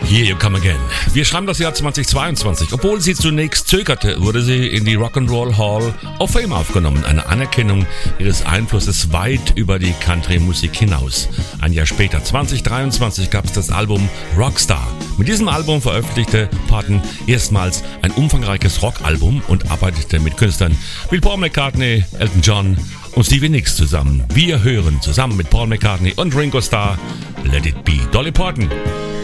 Here You Come Again. Wir schreiben das Jahr 2022. Obwohl sie zunächst zögerte, wurde sie in die Rock'n'Roll Hall of Fame aufgenommen. Eine Anerkennung ihres Einflusses weit über die Country-Musik hinaus. Ein Jahr später, 2023, gab es das Album Rockstar. Mit diesem Album veröffentlichte Parton erstmals ein umfangreiches Rockalbum und arbeitete mit Künstlern wie Paul McCartney, Elton John und Stevie Nicks zusammen. Wir hören zusammen mit Paul McCartney und Ringo Starr Let It Be. Dolly Parton.